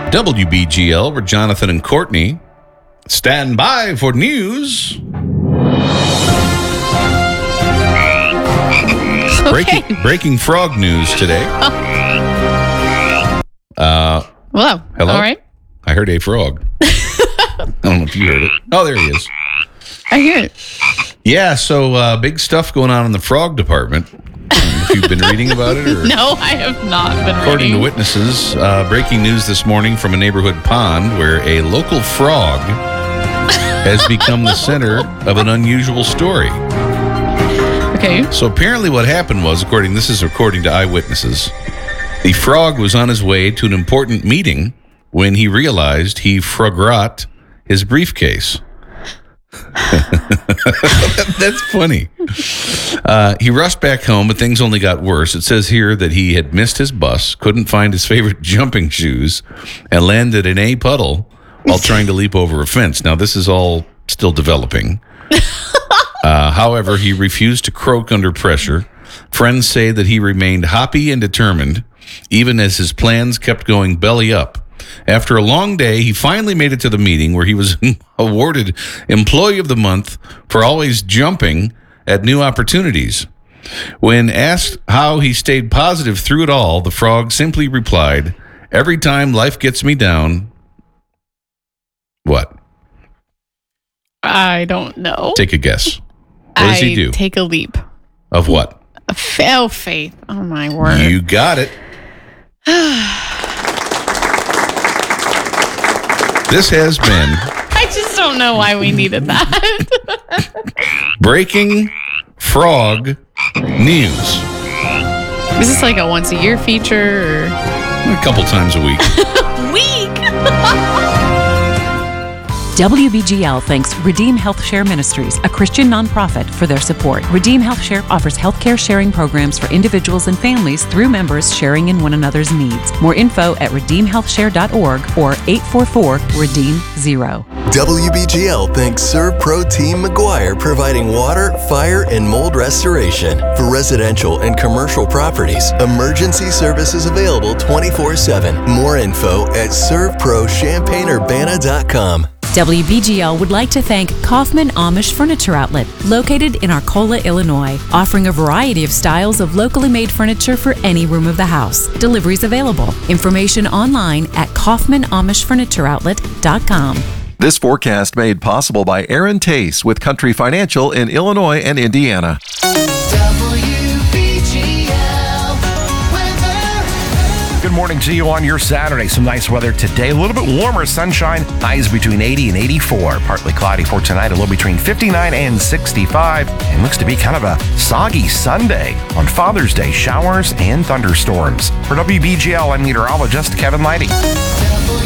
WBGL, where Jonathan and Courtney stand by for news. Okay. Breaking frog news today. Hello. Hello? All right. I heard a frog. I don't know if you heard it. Oh, there he is. I hear it. Yeah, so big stuff going on in the frog department. If you've been reading about it? Or... No, I have not been According reading. to witnesses, breaking news this morning from a neighborhood pond where a local frog has become the center of an unusual story. Okay. So apparently what happened was, according to eyewitnesses, the frog was on his way to an important meeting when he realized he forgot his briefcase. That's funny. He rushed back home, but things only got worse. It says here that he had missed his bus, couldn't find his favorite jumping shoes, and landed in a puddle while trying to leap over a fence. Now, this is all still developing. However, he refused to croak under pressure. Friends say that he remained hoppy and determined, even as his plans kept going belly up. After a long day, he finally made it to the meeting where he was awarded Employee of the Month for always jumping at new opportunities. When asked how he stayed positive through it all, the frog simply replied, "Every time life gets me down..." What? I don't know. Take a guess. What does he do? Take a leap. Of what? Faith. Oh, my word. You got it. This has been I just don't know why we needed that. Breaking Frog News. Is this like a once-a-year feature? Or? A couple times a week. WBGL thanks Redeem Health Share Ministries, a Christian nonprofit, for their support. Redeem Health Share offers healthcare sharing programs for individuals and families through members sharing in one another's needs. More info at redeemhealthshare.org or 844-REDEEM-0. WBGL thanks ServPro Team McGuire, providing water, fire, and mold restoration. For residential and commercial properties, emergency services available 24/7. More info at servprochampagneUrbana.com. WBGL would like to thank Kaufman Amish Furniture Outlet, located in Arcola, Illinois, offering a variety of styles of locally made furniture for any room of the house. Deliveries available. Information online at KaufmanAmishFurnitureOutlet.com. This forecast made possible by Aaron Tace with Country Financial in Illinois and Indiana. Good morning to you on your Saturday. Some nice weather today. A little bit warmer sunshine. Highs between 80 and 84. Partly cloudy for tonight. A low between 59 and 65. And looks to be kind of a soggy Sunday. On Father's Day, showers and thunderstorms. For WBGL, I'm meteorologist Kevin Leidy.